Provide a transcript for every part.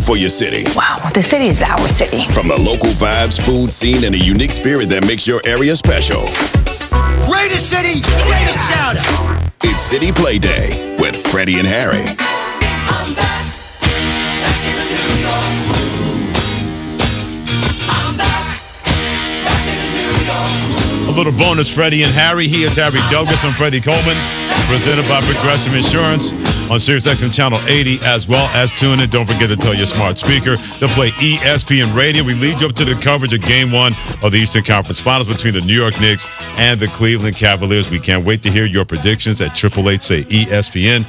for your city. Wow, the city is our city. From the local vibes, food scene, and a unique spirit that makes your area special. Greatest city, greatest shout out. It's City Play Day with Freddie and Harry. I'm back in the New York groove. I'm back in the New York groove. A little bonus, Freddie and Harry. He is Harry Douglas. I'm Freddie Coleman, presented by Progressive Insurance on SiriusXM Channel 80, as well as tune in. Don't forget to tell your smart speaker to play ESPN Radio. We lead you up to the coverage of Game 1 of the Eastern Conference Finals between the New York Knicks and the Cleveland Cavaliers. We can't wait to hear your predictions at 888-SAY-ESPN,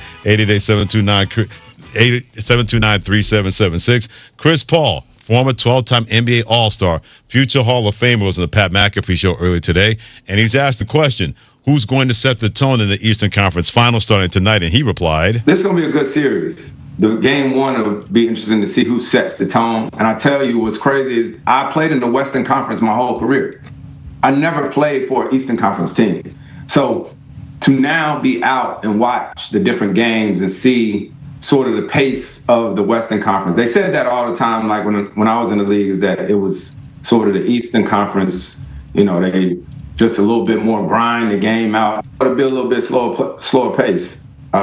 888-729-3776. Chris Paul, former 12-time NBA All-Star, future Hall of Famer, was on the Pat McAfee show earlier today, and he's asked the question, who's going to set the tone in the Eastern Conference Finals starting tonight? And he replied, this is going to be a good series. The Game 1 will be interesting to see who sets the tone. And I tell you what's crazy is I played in the Western Conference my whole career. I never played for an Eastern Conference team. So to now be out and watch the different games and see sort of the pace of the Western Conference. They said that all the time, like when I was in the league, is that it was sort of the Eastern Conference, they just a little bit more grind the game out. It'll be a little bit slower pace.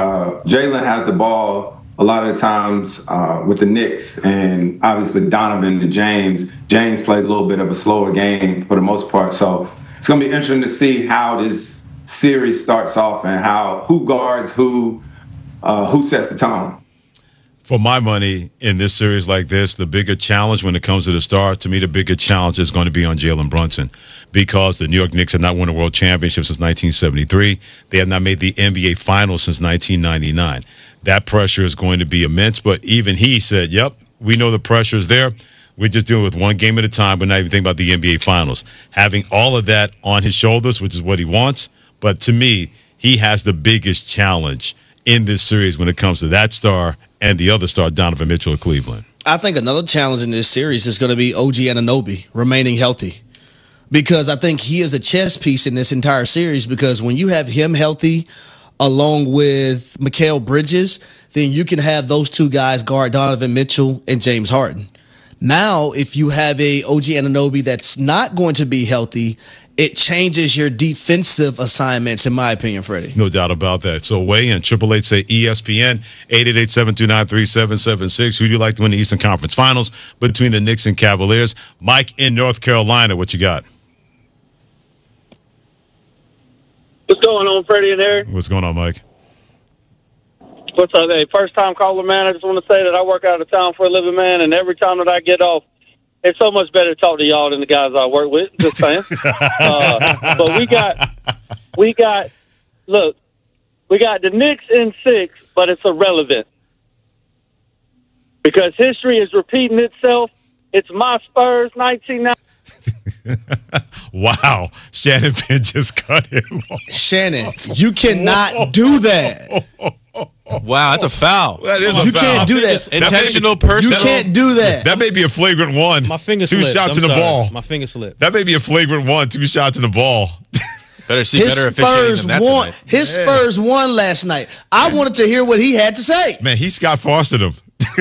Jalen has the ball a lot of the times with the Knicks, and obviously Donovan and James. James plays a little bit of a slower game for the most part. So it's going to be interesting to see how this series starts off and who guards who sets the tone. For my money, in this series like this, the bigger challenge when it comes to the star, to me, the bigger challenge is going to be on Jalen Brunson, because the New York Knicks have not won a world championship since 1973. They have not made the NBA Finals since 1999. That pressure is going to be immense, but even he said, yep, we know the pressure is there. We're just dealing with one game at a time, but not even thinking about the NBA Finals. Having all of that on his shoulders, which is what he wants, but to me, he has the biggest challenge in this series when it comes to that star and the other star, Donovan Mitchell of Cleveland. I think another challenge in this series is going to be OG Anunoby remaining healthy, because I think he is a chess piece in this entire series, because when you have him healthy along with Mikal Bridges, then you can have those two guys guard Donovan Mitchell and James Harden. Now, if you have a OG Anunoby that's not going to be healthy, it changes your defensive assignments, in my opinion, Freddie. No doubt about that. So weigh in, 888-SAY-ESPN, 888-729-3776. Who do you like to win the Eastern Conference Finals between the Knicks and Cavaliers? Mike in North Carolina, what you got? What's going on, Freddie and Harry? What's going on, Mike? What's up, hey? First-time caller, man. I just want to say that I work out of town for a living, man, and every time that I get off, it's so much better to talk to y'all than the guys I work with. Just saying. But we got the Knicks in 6, but it's irrelevant because history is repeating itself. It's my Spurs, 1990. Wow. Shannon Penn just cut him off. Shannon, you cannot do that. Wow, that's a foul. That is a foul. You can't do that. Intentional personal. You can't do that. That may be a flagrant one. My finger Two slipped. shots I'm in the sorry. ball. My finger slipped. That may be a flagrant one. 2 shots in the ball. Better see better officiating than that tonight. His Spurs won last night. I wanted to hear what he had to say. Man, he Scott Fostered him.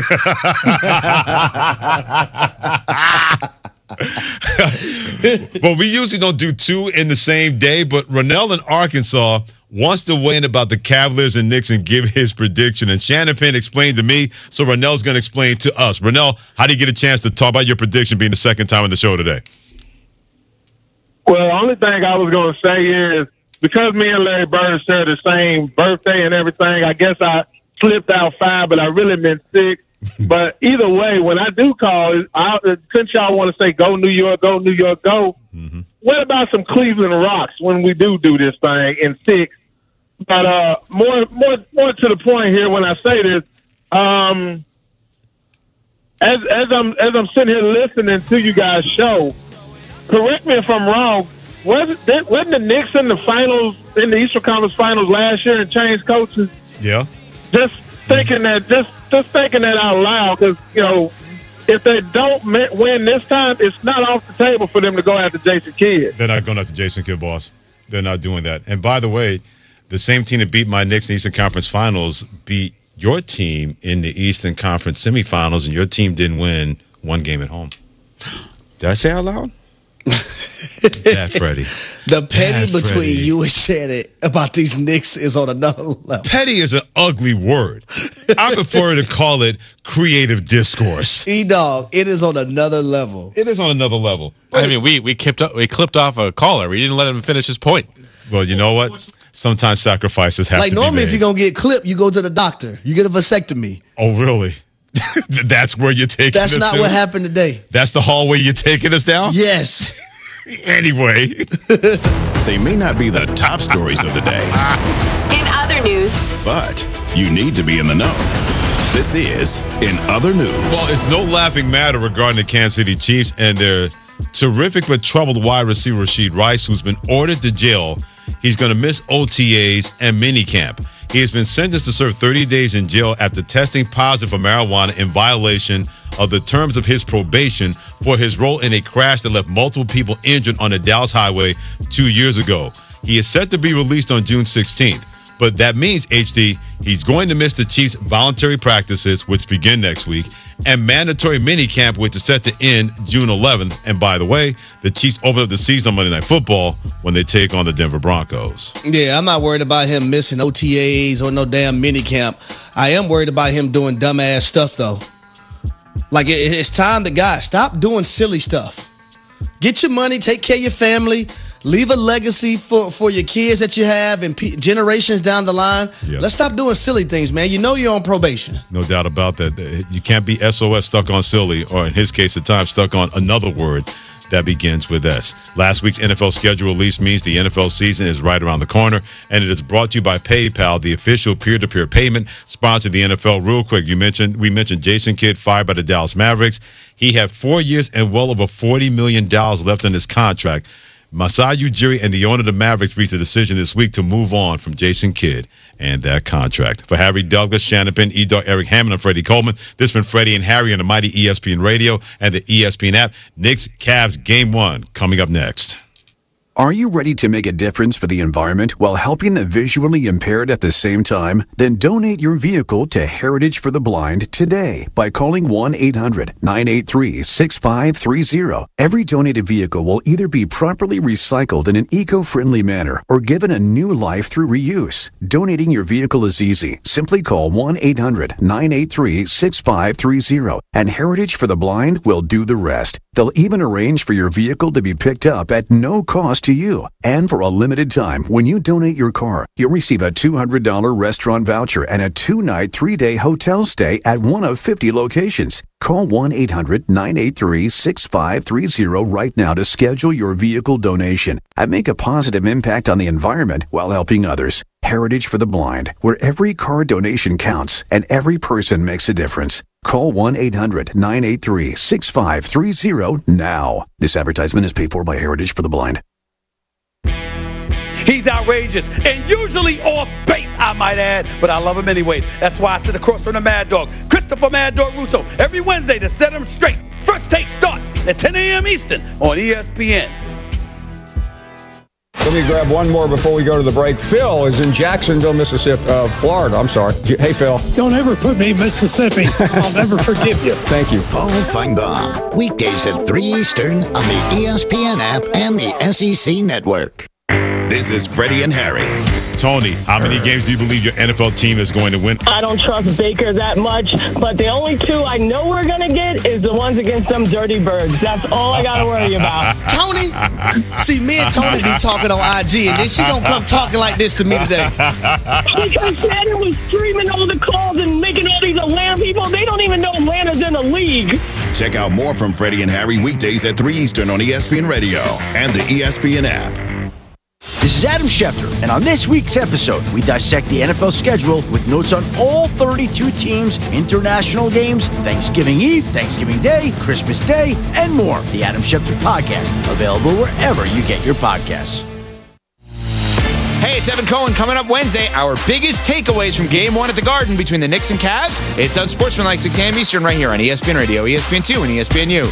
Well, we usually don't do 2 in the same day, but Ronell in Arkansas wants to weigh in about the Cavaliers and Knicks and give his prediction. And Shannon Penn explained to me, so Ronell's going to explain to us. Ronell, how do you get a chance to talk about your prediction being the second time on the show today? Well, the only thing I was going to say is, because me and Larry Bird share the same birthday and everything, I guess I slipped out 5, but I really meant 6. But either way, when I do call, since y'all want to say go New York, go New York, go, what about some Cleveland Rocks when we do this thing in 6? But more to the point here when I say this, as I'm sitting here listening to you guys' show, correct me if I'm wrong. Wasn't the Knicks in the finals, in the Eastern Conference Finals last year and changed coaches? Yeah. Just thinking that out loud, because if they don't win this time, it's not off the table for them to go after Jason Kidd. They're not going after Jason Kidd, boss. They're not doing that. And by the way, the same team that beat my Knicks in the Eastern Conference Finals beat your team in the Eastern Conference semifinals, and your team didn't win one game at home. Did I say out loud? Bad Freddie. The petty Bad between Freddie. you and Shannon about these Knicks is on another level. Petty is an ugly word. I prefer to call it creative discourse. E-Dog, it is on another level. It is on another level. I mean, we clipped off a caller. We didn't let him finish his point. Well, you know what? Sometimes sacrifices have to be Normally, made. if you're going to get clipped, you go to the doctor. You get a vasectomy. Oh, really? That's where you're taking us That's not to? what happened today. That's the hallway you're taking us down? Yes. Anyway. They may not be the top stories of the day, In other news, but you need to be in the know. This is In Other News. Well, it's no laughing matter regarding the Kansas City Chiefs and their terrific but troubled wide receiver Rashid Rice, who's been ordered to jail. He's going to miss OTAs and minicamp. He has been sentenced to serve 30 days in jail after testing positive for marijuana in violation of the terms of his probation for his role in a crash that left multiple people injured on the Dallas Highway 2 years ago. He is set to be released on June 16th. But that means, HD, he's going to miss the Chiefs' voluntary practices, which begin next week, and mandatory minicamp, which is set to end June 11th. And by the way, the Chiefs open up the season on Monday Night Football when they take on the Denver Broncos. Yeah, I'm not worried about him missing OTAs or no damn minicamp. I am worried about him doing dumbass stuff, though. Like, it's time to, guys, stop doing silly stuff. Get your money, take care of your family, leave a legacy for your kids that you have and generations down the line. Yeah. Let's stop doing silly things, man. You know you're on probation. No doubt about that. You can't be SOS stuck on silly, or in his case at times stuck on another word that begins with S. Last week's NFL schedule release means the NFL season is right around the corner, and it is brought to you by PayPal, the official peer-to-peer payment sponsor of the NFL. Real quick, we mentioned Jason Kidd fired by the Dallas Mavericks. He had 4 years and well over $40 million left in his contract. Masai Ujiri and the owner of the Mavericks reached a decision this week to move on from Jason Kidd and that contract. For Harry Douglas, Shannon Penn, E-Dog, Eric Hammond, and Freddie Coleman, this has been Freddie and Harry on the mighty ESPN Radio and the ESPN app. Knicks, Cavs, Game 1 coming up next. Are you ready to make a difference for the environment while helping the visually impaired at the same time? Then donate your vehicle to Heritage for the Blind today by calling 1-800-983-6530. Every donated vehicle will either be properly recycled in an eco-friendly manner or given a new life through reuse. Donating your vehicle is easy. Simply call 1-800-983-6530 and Heritage for the Blind will do the rest. They'll even arrange for your vehicle to be picked up at no cost to you. And for a limited time, when you donate your car, you'll receive a $200 restaurant voucher and a 2-night, 3-day hotel stay at one of 50 locations. Call 1-800-983-6530 right now to schedule your vehicle donation and make a positive impact on the environment while helping others. Heritage for the Blind, where every car donation counts and every person makes a difference. Call 1-800-983-6530 now. This advertisement is paid for by Heritage for the Blind. He's outrageous and usually off base, I might add, but I love him anyways. That's why I sit across from the Mad Dog, Christopher Mad Dog Russo, every Wednesday to set him straight. First Take starts at 10 a.m. Eastern on ESPN. Let me grab one more before we go to the break. Phil is in Jacksonville, Mississippi, Florida. I'm sorry. Hey, Phil. Don't ever put me in Mississippi. I'll never forgive you. Thank you. Paul Feinbaum, weekdays at 3 Eastern on the ESPN app and the SEC Network. This is Freddie and Harry. Tony, how many games do you believe your NFL team is going to win? I don't trust Baker that much, but the only two I know we're going to get is the ones against them dirty birds. That's all I got to worry about. Tony? See, me and Tony be talking on IG, and then she gonna come talking like this to me today. Because Shannon was streaming all the calls and making all these Atlanta people, they don't even know Atlanta's in the league. Check out more from Freddie and Harry weekdays at 3 Eastern on ESPN Radio and the ESPN app. This is Adam Schefter, and on this week's episode, we dissect the NFL schedule with notes on all 32 teams, international games, Thanksgiving Eve, Thanksgiving Day, Christmas Day, and more. The Adam Schefter Podcast, available wherever you get your podcasts. Hey, it's Evan Cohen. Coming up Wednesday, our biggest takeaways from Game 1 at the Garden between the Knicks and Cavs. It's on Sportsmanlike 6 a.m. Eastern right here on ESPN Radio, ESPN2, and ESPNU.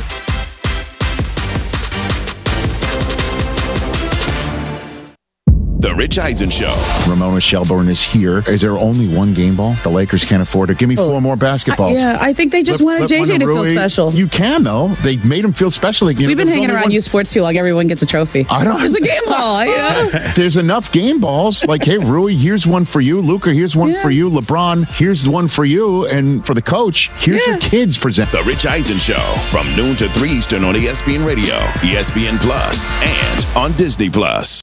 The Rich Eisen Show. Ramona Shelburne is here. Is there only one game ball? The Lakers can't afford it. Give me 4 more basketballs. Yeah, I think they just wanted JJ to feel special. You can, though. They made him feel special. We've been hanging around U Sports too long. Everyone gets a trophy. There's a game ball. There's enough game balls. Like, hey, Rui, here's one for you. Luka, here's one for you. LeBron, here's one for you. And for the coach, here's your kids present. The Rich Eisen Show from noon to 3 Eastern on ESPN Radio, ESPN Plus, and on Disney Plus.